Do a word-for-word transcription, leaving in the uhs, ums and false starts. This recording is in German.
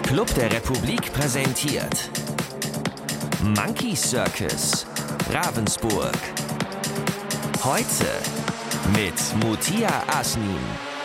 Club der Republik präsentiert Monkey Circus Ravensburg. Heute mit Mutia Asnin.